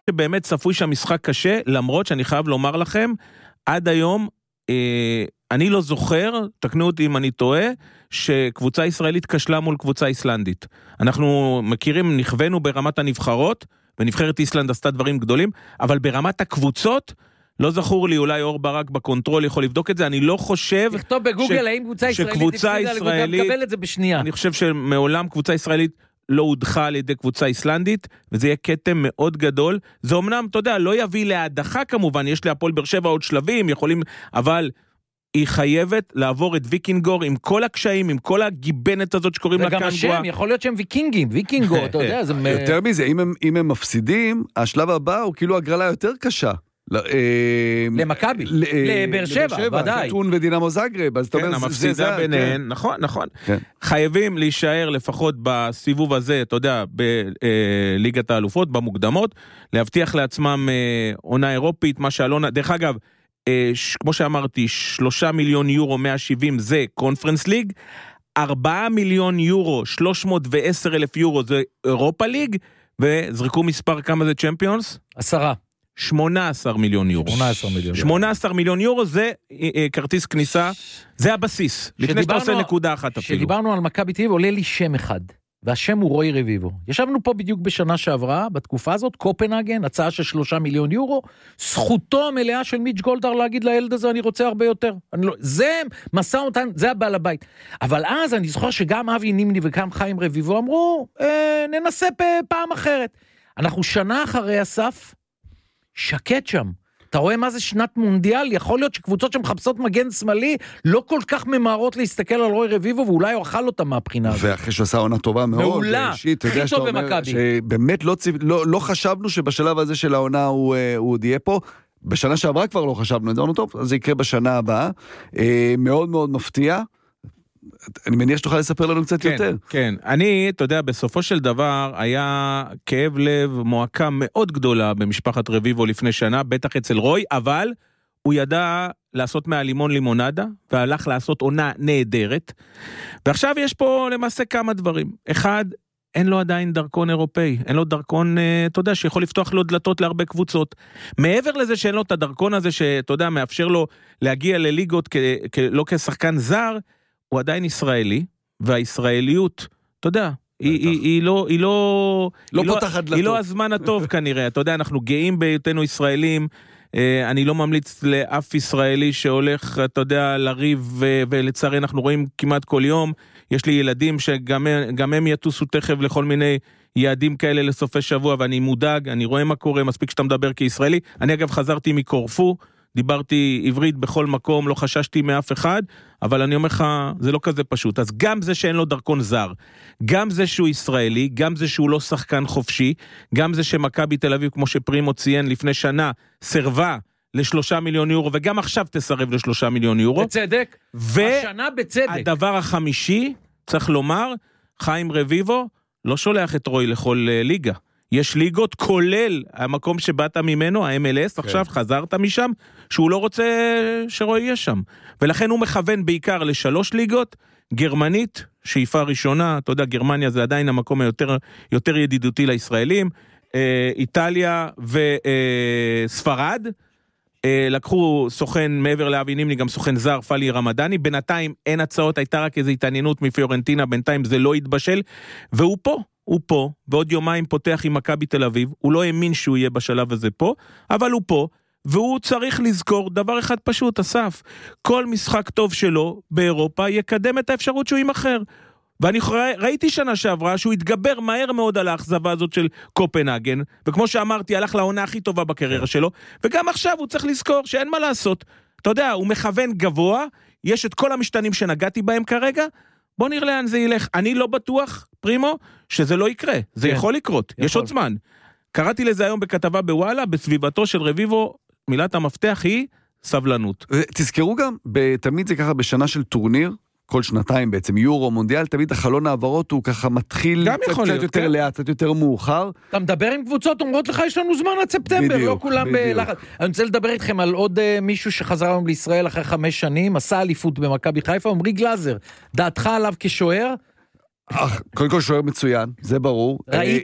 שבאמת צפוי שהמשחק קשה, למרות שאני חייב לומר לכם, עד היום, אני לא זוכר, תקנו אותי אם אני טועה, שקבוצה ישראלית כשלה מול קבוצה איסלנדית. אנחנו מכירים, נכוונו ברמת הנבחרות, ונבחרת איסלנד עשתה דברים גדולים, אבל ברמת הקבוצות, לא זכור לי, אולי אור ברק בקונטרול יכול לבדוק את זה, אני לא חושב... תכתוב בגוגל, האם קבוצה ישראלית תקבל את זה בשנייה. אני חושב שמעולם קבוצה ישראלית לא הודחה על ידי קבוצה איסלנדית, וזה יהיה קטם מאוד גדול. זה אמנם, אתה יודע, לא יביא להדחה כמובן, יש להפועל באר שבע עוד שלבים, יכולים, אבל היא חייבת לעבור את ויקינגור עם כל הקשיים, עם כל הגיבנת הזאת שקוראים לה כאן גואה. וגם השם, יכול להיות שהם ויקינגים, ויקינגו, אתה יודע. יותר מזה, אם הם מפסידים, השלב הבא הוא כאילו הגרלה יותר קשה. למכבי, לבאר שבע, ודאי. חתון ודינמו זאגרב, אז אתה אומר, המפסידה ביניהן, נכון. חייבים להישאר לפחות בסיבוב הזה, אתה יודע, בליגת האלופות, במוקדמות, להבטיח לעצמם עונה אירופית, מה שאלונה, דרך אגב, כמו שאמרתי, 3 מיליון יורו 170 זה קונפרנס ליג, 4 מיליון יורו 310,000 יורו זה אירופה ליג, וזרקו מספר כמה זה צ'מפיונס? 10. 18 מיליון יורו. 18 מיליון יורו זה כרטיס כניסה, זה הבסיס. לפני שאתה עושה נקודה אחת אפילו. שדיברנו על מכבי תל אביב, עולה לי שם אחד, והשם הוא רוי רביבו. ישבנו פה בדיוק בשנה שעברה, בתקופה הזאת, קופנהגן, הצעה של 3 מיליון יורו, זכותו המלאה של מיץ' גולדהר להגיד לילד הזה, אני רוצה הרבה יותר. זה מסע אותן, זה הבעל הבית. אבל אז אני זוכר שגם אבי נימני וגם חיים רביבו אמרו, ננסה פעם אחרת. אנחנו שנה אחרי הסף, שקט שם. אתה רואה מה זה שנת מונדיאל? יכול להיות שקבוצות שמחפשות מגן שמאלי לא כל כך ממהרות להסתכל על רוי רביבו, ואולי הוא אכל אותה מהבחינה הזאת. ואחרי שעשה עונה טובה מאוד. מעולה, הכי טוב במכבי. שבאמת לא חשבנו שבשלב הזה של העונה הוא עוד יהיה פה. בשנה שעברה כבר לא חשבנו את זה, טוב, אז זה יקרה בשנה הבאה. מאוד מאוד מפתיע. אני מניח שתוכל לספר לנו קצת יותר. כן, אתה יודע, בסופו של דבר היה כאב לב, מועקה מאוד גדולה במשפחת רביבו לפני שנה, בטח אצל רוי, אבל הוא ידע לעשות מהלימון לימונדה, והלך לעשות עונה נהדרת, ועכשיו יש פה למעשה כמה דברים. אחד, אין לו עדיין דרכון אירופאי, אין לו דרכון, אתה יודע, שיכול לפתוח לו דלתות להרבה קבוצות. מעבר לזה שאין לו את הדרכון הזה, שאתה יודע, מאפשר לו להגיע לליגות לא כשחקן זר, הוא עדיין ישראלי, והישראליות, אתה יודע, היא לא הזמן הטוב כנראה, אתה יודע, אנחנו גאים בהיותנו ישראלים, אני לא ממליץ לאף ישראלי שהולך, אתה יודע, לריב, ולצערי אנחנו רואים כמעט כל יום, יש לי ילדים שגם הם יטוסו תכף לכל מיני יעדים כאלה לסופי שבוע, ואני מודאג, אני רואה מה קורה, מספיק שאתה מדבר כישראלי, אני אגב חזרתי מקורפו, דיברתי עברית בכל מקום, לא חששתי מאף אחד, אבל אני אומר לך, זה לא כזה פשוט. אז גם זה שאין לו דרכון זר, גם זה שהוא ישראלי, גם זה שהוא לא שחקן חופשי, גם זה שמכבי תל אביב, כמו שפרימו ציין לפני שנה, סרבה ל3 מיליון יורו, וגם עכשיו תסרב ל3 מיליון יורו. בצדק, השנה בצדק. והדבר החמישי, צריך לומר, חיים רביבו לא שולח את רוי לכל ליגה. יש ליגות כולל המקום שבאת ממנו, ה-MLS, עכשיו חזרת משם, שהוא לא רוצה שרוי יהיה שם. ולכן הוא מכוון בעיקר ל3 ליגות, גרמנית, שאיפה ראשונה, אתה יודע, גרמניה זה עדיין המקום יותר ידידותי לישראלים, איטליה וספרד, לקחו סוכן מעבר לאבי נימני, גם סוכן זר, פאלי רמדני, בינתיים אין הצעות, הייתה רק איזו התעניינות מפיורנטינה, בינתיים זה לא התבשל, והוא פה. הוא פה, ועוד יומיים פותח עם מכבי תל אביב, הוא לא האמין שהוא יהיה בשלב הזה פה, אבל הוא פה, והוא צריך לזכור דבר אחד פשוט, אסף, כל משחק טוב שלו באירופה יקדם את האפשרות שהוא ימחר, ואני ראיתי שנה שעברה שהוא התגבר מהר מאוד על האכזבה הזאת של קופנהגן, וכמו שאמרתי, הלך לעונה הכי טובה בקריירה שלו, וגם עכשיו הוא צריך לזכור שאין מה לעשות, אתה יודע, הוא מכוון גבוה, יש את כל המשתנים שנגעתי בהם כרגע, בוא נראה לאן זה ילך. אני לא בטוח, פרימו, שזה לא יקרה. זה יכול לקרות. יש עוד זמן. קראתי לזה היום בכתבה בוואלה, בסביבתו של רביבו, מילת המפתח היא סבלנות. תזכרו גם, תמיד זה ככה בשנה של טורניר, כל שנתיים בעצם, יורו, מונדיאל, תמיד החלון העברות הוא ככה מתחיל קצת יותר לאט, קצת יותר מאוחר. אתה מדבר עם קבוצות, אומרות לך, יש לנו זמן עד ספטמבר, לא כולם בלחץ. אני רוצה לדבר איתכם על עוד מישהו שחזר היום לישראל אחרי 5 שנים, עשה אליפות במכבי חיפה, עמרי גלאזר, דעתך עליו כשוער? קודם כל שוער מצוין, זה ברור.